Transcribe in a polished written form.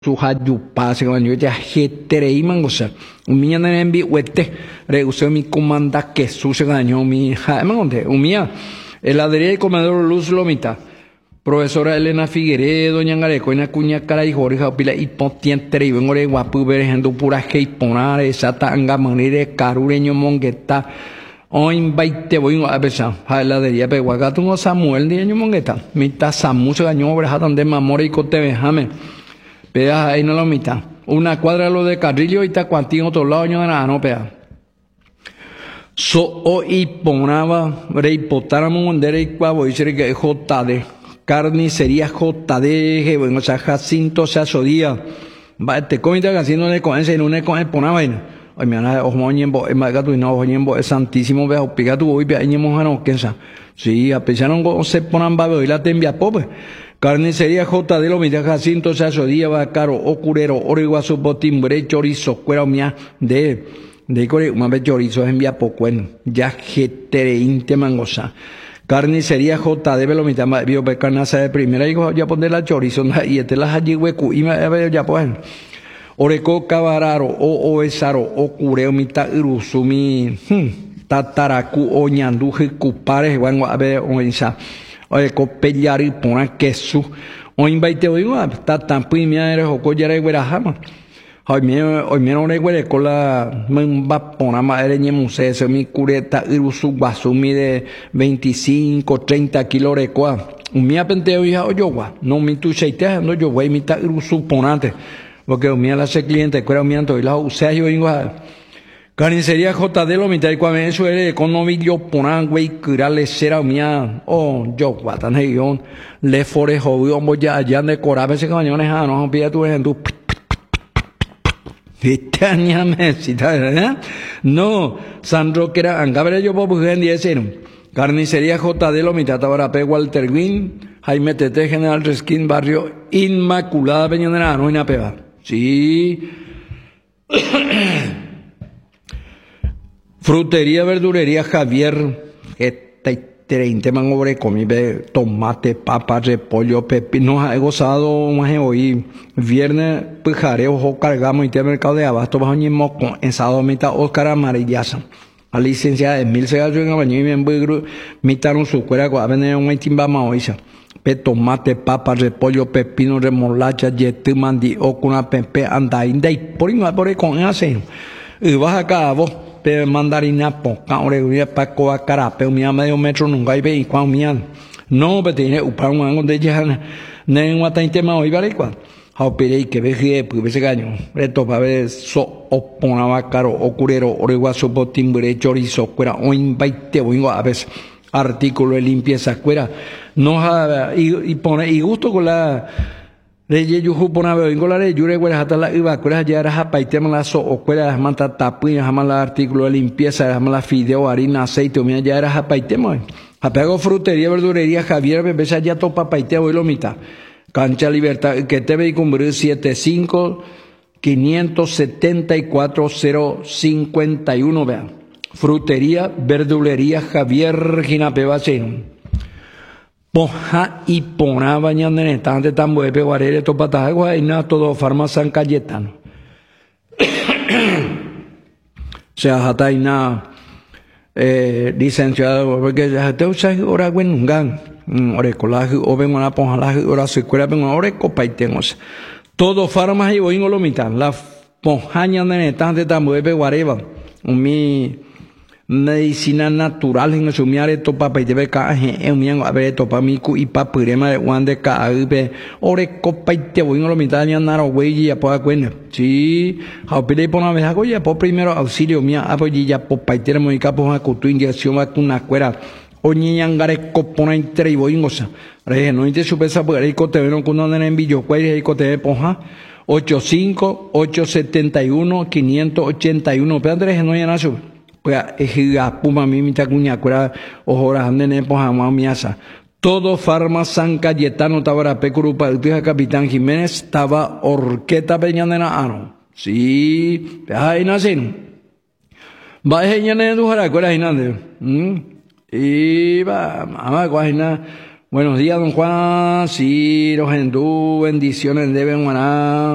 Suhayupa se ganó ya jeterei mangosa. Umia na envi wete. Re usó mi comanda que su se ganó mi jaemonte. Umia. Heladería de comedor Luz Lomita. Profesora Elena Figueredo, doña Gareco, en Acuña Caray, Jorge Opila y Pontientere y vengo de guapu verejando pura que ponar esa tanga manire carureño mongueta. Hoy invite voy a besar. Heladería peguagato no Samuel de año mongueta. Mita Samu se ganó obras donde mamore y cote bejame. Pea ahí no lo mitad. Una cuadra lo de Carrillo y Tacuantín, otro lado, no pea. So o y ponaba, rey potáramos un derecho a voy ser que JD. Carnicería JD, bueno, o sea, Jacinto se asodía. Va, te comita que haciendo le con ese, no le con el ponaba. Ay, me van a ojoñembo, es más gato y no ojoñembo, es santísimo, vea, pica tu hoy, vea, ñemos a no, ¿qué sa? Sí, a pesar no se ponan babeo y la te envía pobre. Carnicería JD, lo mira Jacinto se asodía, va caro, ocurero, origuazo, botimbre, chorizo, cuera mía, de core, una vez chorizo, envía poco, ya jetereinte mangosa. Carnicería JD, lo mira, vio carnaza de primera, y ya poner la chorizo, y este las allí hueco, y me ya pues. Oreco cabararo, o oesaro, o cureo, mita irusumi, tataracu, o ñanduje, cupares, van a ver, o esa. Oye, copellar y poner queso. O invite hoy, está tan puimia, eres o collar de guerajama. Hoy me no le huele con la va poner más ereñe museo, mi cureta, irusu basumi de 25, 30 kilos de cua. Un mía penteo ya o yo, no mi tu cheite, no yo voy mi ta irusu ponante. Porque un mía la se cliente, cuera miento y la usea yo igual. Carnicería JD lo mitad y cuando eso era económico ponan güey curarle cera mía yo guatan heyon le forejo voy ya allá de corabe ese cañones no pide tu en tu Vitania mesita no Sandro que era angabre yo puedo en 10 Carnicería JD lo mitad ahora P. Walter Win Jaime Tete General Reskin Barrio Inmaculada Peñonera no una peba sí. Frutería, verdulería Javier, 30 man obre comí tomate, papa, repollo, pepino, he gozado más hoy. Viernes, pijareo, ojo cargamos y mercado de abasto bajo ñemo con ensado mitad Oscar Amarillaza. A licenciada de Mil Segallo en Abaño y en Bugru, mitaron su cuera a venir un timba maoisa. Tomate, papa, repollo, pepino, remolacha, yetu, mandi, ocuna, pepe, andainda y por ahí con ese. Y vas acá a vos. Pe mandarina poca oreguía pa coa carape mía medio metro nunca iba y cuan mía no pe tiene upa un ango de ya ne un ata tema hoy vale cual how pere que veje pues ese gaño reto pa ver so oponaba caro ocurero oreguazo botimbre chorizo cuera o invite o a veces artículo de limpieza cuera no y pone y gusto con la Reye yuju pona veo ingola re yure cuera hasta la iba cuera ya era japaite la so o cuera manta tapuña jamás la artículo de limpieza jamás la fideo harina aceite o mira ya era japaite mo apego frutería verdulería Javier bebesa ya topa paite hoy lo mitad cancha libertad que te ve con 75 574 051 vean frutería verdulería Javier Ginapebaceno Poja y pona bañando en estante tan buepe guarere topata agua y nada todo farma San Cayetano. O sea, hasta y nada licenciado porque ya te usa ahora buenungan ore colaje o ven una ponja la hora se cuela ven ore copa y tenemos todo farma y voy en lo mitad la pojaña en estante tan buepe guareva mi medicina natural en su miare topa pa te beca en mi a ver topa mi cu y pa purema de wande ka be ore copa y te voy en lo mitad ni naro güey ya pueda cuenta sí a pide pona vez hago ya por primero auxilio mía apoyi ya por pa te mo capo a tu inyección a una cuera o ñangare copona entre y voy en cosa re no te supesa por ahí cote ven con una en billo cuál ahí cote poja 85 871 581 Pedro no ya nació pues es puma mimita cuña cura ojoras anden por jamás miasa todo farma San Cayetano tabara pecurupa el capitán Jiménez estaba orqueta peñanena ano sí ahí nacen va ñane du jara cura hinande y va mamá guajina buenos días don Juan sí los hindú bendiciones deben maná